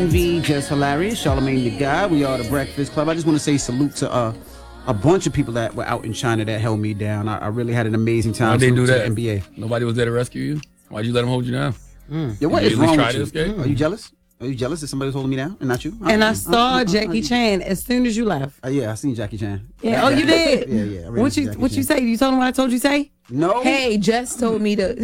Envy, Just Hilarious, Charlamagne the Guy. We are the Breakfast Club. I just want to say salute to a bunch of people that were out in China that held me down. I really had an amazing time. Why'd they do Salute that? to the NBA. Nobody was there to rescue you? Why'd you let them hold you down? Yeah, what is wrong with you? Escape? Are you jealous? Are you jealous that somebody was holding me down and not you? And I saw Jackie Chan as soon as you left. Yeah, I seen Jackie Chan. Yeah. Oh, you did? Yeah. What you say? You told him what I told you say? No. Hey, Jess told me to.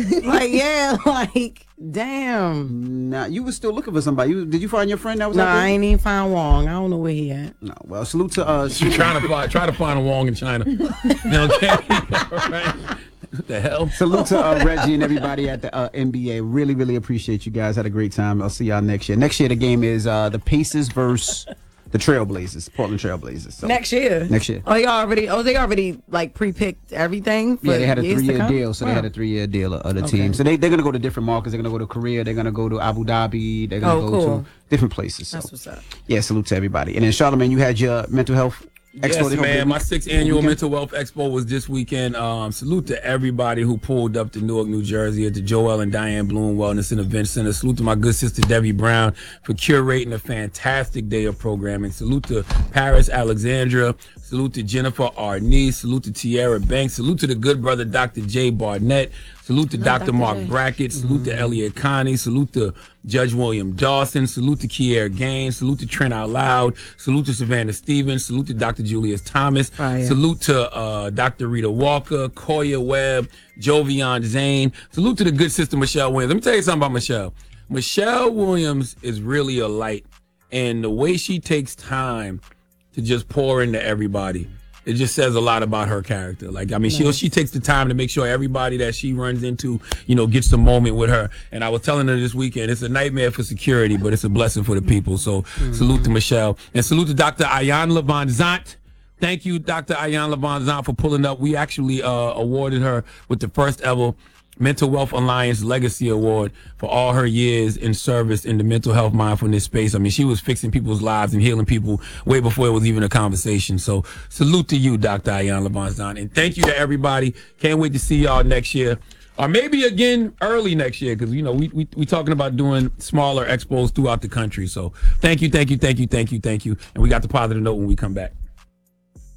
Damn. Nah, you was still looking for somebody. Did you find your friend that was No, out there? I ain't even find Wong. I don't know where he at. No. Well, salute to You're try to find a Wong in China. Okay. Right. What the hell? Salute to Reggie and everybody at the NBA. Really, really appreciate you guys. Had a great time. I'll see y'all next year. Next year, the game is the Pacers versus the Trailblazers, Portland Trailblazers. So, Next year. Oh, they already like pre-picked everything. Yeah, they had a 3-year deal. So Wow. they had a 3-year deal of the team. So they're going to go to different markets. They're going to go to Korea. They're going to go to Abu Dhabi. They're going to go to different places. So. That's what's up. Yeah, salute to everybody. And then Charlamagne, you had your mental health expo. Yes, man. My 6th annual Mental Wealth Expo was this weekend. Salute to everybody who pulled up to Newark, New Jersey at the Joel and Diane Bloom Wellness and Event Center. Salute to my good sister Debbie Brown for curating a fantastic day of programming. Salute to Paris Alexandra. Salute to Jennifer Arnese. Salute to Tierra Banks. Salute to the good brother Dr. Jay Barnett. Salute to Dr. Mark Brackett. Salute to Elliot Connie. Salute to Judge William Dawson. Salute to Kier Gaines. Salute to Trent Out Loud. Salute to Savannah Stevens. Salute to Dr. Julius Thomas. Salute to Dr. Rita Walker, Koya Webb, Jovian Zane. Salute to the good sister Michelle Williams. Let me tell you something about Michelle. Michelle Williams is really a light, and the way she takes time to just pour into everybody, it just says a lot about her character. Like, I mean, she takes the time to make sure everybody that she runs into, gets the moment with her. And I was telling her this weekend, it's a nightmare for security, but it's a blessing for the people. So salute to Michelle. And salute to Dr. Ayan Lavanzant. Thank you, Dr. Ayan Lavanzant, for pulling up. We actually awarded her with the first ever Mental Wealth Alliance Legacy Award for all her years in service in the mental health mindfulness space. I mean, she was fixing people's lives and healing people way before it was even a conversation. So salute to you, Dr. Ayan Lavanzant. And thank you to everybody. Can't wait to see y'all next year. Or maybe again early next year, because, we talking about doing smaller expos throughout the country. So thank you. And we got the positive note when we come back.